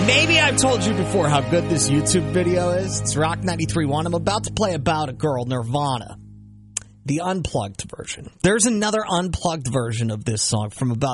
Maybe I've told you before how good this YouTube video is. It's Rock 93.1. I'm about to play About a Girl, Nirvana. The unplugged version. There's another unplugged version of this song from about